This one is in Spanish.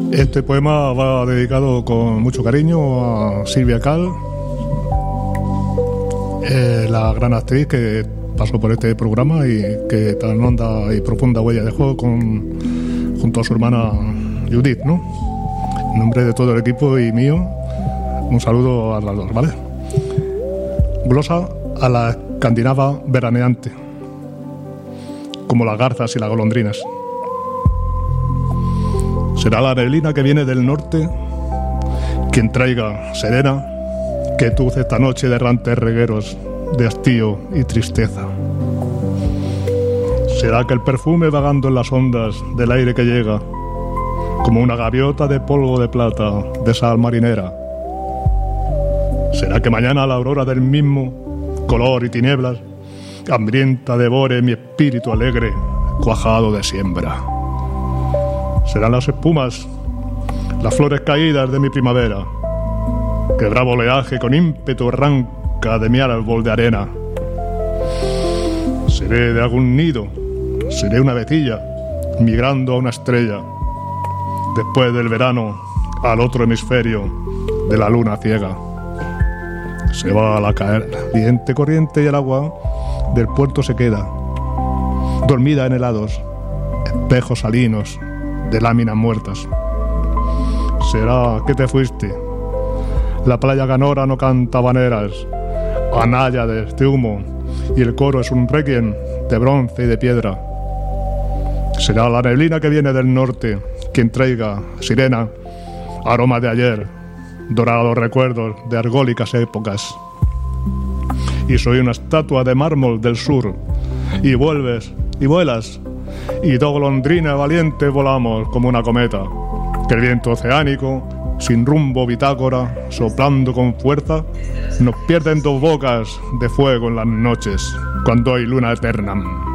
Este poema va dedicado con mucho cariño a Silvia Cal, la gran actriz que pasó por este programa y que tan honda y profunda huella dejó junto a su hermana Judith, ¿no? En nombre de todo el equipo y mío, un saludo a las dos, ¿vale? Glosa a la escandinava veraneante, como las garzas y las golondrinas. Será la neblina que viene del norte quien traiga serena quietud esta noche de errantes regueros de hastío y tristeza. Será que el perfume vagando en las ondas del aire que llega, como una gaviota de polvo de plata de sal marinera. Será que mañana a la aurora del mismo color y tinieblas, hambrienta devore mi espíritu alegre, cuajado de siembra. Serán las espumas, las flores caídas de mi primavera, que bravo oleaje con ímpetu arranca de mi árbol de arena. Seré de algún nido, seré una avecilla, migrando a una estrella, después del verano al otro hemisferio de la luna ciega. Se va a la caliente corriente y el agua del puerto se queda, dormida en helados, espejos salinos de láminas muertas. Será que te fuiste, la playa canora no canta habaneras, a náyades de humo, y el coro es un requiem de bronce y de piedra. Será la neblina que viene del norte quien traiga, sirena, aroma de ayer, dorados recuerdos de argólicas épocas. Y soy una estatua de mármol del sur, y vuelves y vuelas, y dos golondrinas valientes volamos como una cometa, que el viento oceánico, sin rumbo bitácora, soplando con fuerza, nos pierde en dos bocas de fuego en las noches, cuando hay luna eterna.